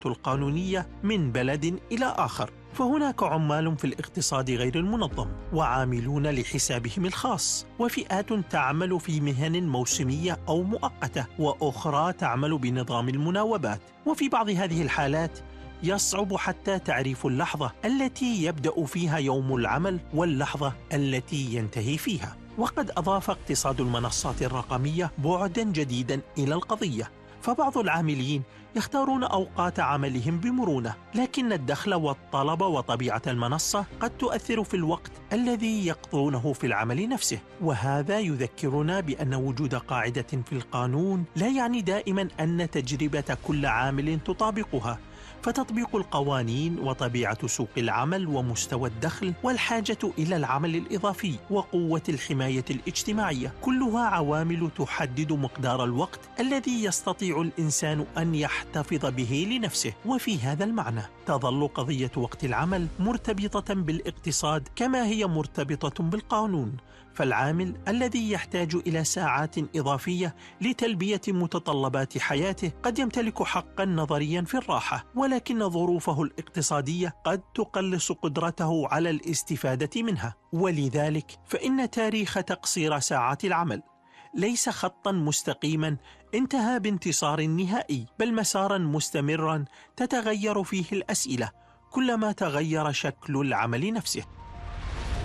القانونية من بلد إلى آخر، فهناك عمال في الاقتصاد غير المنظم وعاملون لحسابهم الخاص، وفئات تعمل في مهن موسمية أو مؤقتة، وأخرى تعمل بنظام المناوبات. وفي بعض هذه الحالات يصعب حتى تعريف اللحظة التي يبدأ فيها يوم العمل واللحظة التي ينتهي فيها. وقد أضاف اقتصاد المنصات الرقمية بعداً جديداً إلى القضية، فبعض العاملين يختارون أوقات عملهم بمرونة، لكن الدخل والطلب وطبيعة المنصة قد تؤثر في الوقت الذي يقضونه في العمل نفسه. وهذا يذكرنا بأن وجود قاعدة في القانون لا يعني دائما أن تجربة كل عامل تطابقها، فتطبيق القوانين وطبيعة سوق العمل ومستوى الدخل والحاجة إلى العمل الإضافي وقوة الحماية الاجتماعية كلها عوامل تحدد مقدار الوقت الذي يستطيع الإنسان أن يحتفظ به لنفسه. وفي هذا المعنى تظل قضية وقت العمل مرتبطة بالاقتصاد كما هي مرتبطة بالقانون، فالعامل الذي يحتاج إلى ساعات إضافية لتلبية متطلبات حياته قد يمتلك حقا نظريا في الراحة، ولكن ظروفه الاقتصادية قد تقلص قدرته على الاستفادة منها. ولذلك فإن تاريخ تقصير ساعات العمل ليس خطا مستقيما انتهى بانتصار نهائي، بل مسارا مستمرا تتغير فيه الأسئلة كلما تغير شكل العمل نفسه.